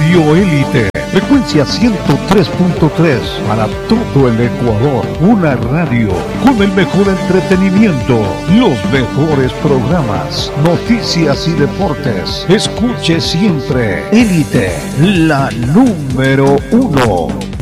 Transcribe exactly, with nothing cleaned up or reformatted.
Radio Élite, frecuencia ciento tres punto tres para todo el Ecuador. Una radio con el mejor entretenimiento, los mejores programas, noticias y deportes. Escuche siempre Élite, la número uno.